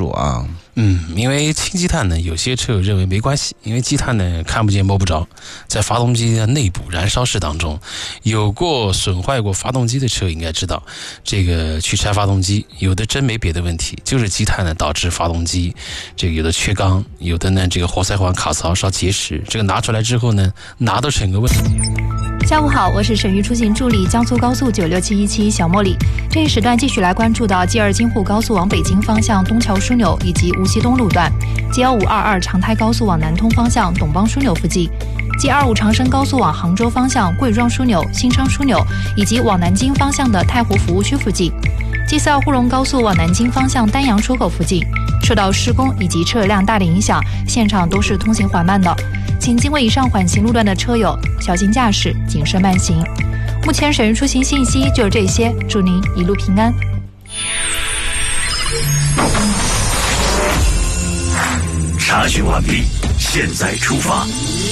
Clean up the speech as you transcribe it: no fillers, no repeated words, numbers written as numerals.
楚啊。 因为氢积碳呢，有些车友认为没关系，因为积碳呢看不见摸不着，在发动机的内部燃烧室当中，有过损坏过发动机的车应该知道，这个去拆发动机，有的真没别的问题，就是积碳呢导致发动机这个有的缺缸，有的呢这个活塞环卡槽烧结石，这个拿出来之后呢，拿都成个问题。 下午好，我是省域出行助理江苏高速96717小茉莉。这一时段继续来关注到 G2 京沪高速往北京方向东桥枢纽以及无锡东路段， G1522 长台高速往南通方向董邦枢纽附近， G25 长深高速往杭州方向贵庄枢纽、新昌枢纽以及往南京方向的太湖服务区附近， G42 沪蓉高速往南京方向丹阳出口附近。受到施工以及车流量大的影响，现场都是通行缓慢的，请经过以上缓行路段的车友小心驾驶，谨慎慢行。目前省域出行信息就是这些，祝您一路平安。 查询完毕，现在出发。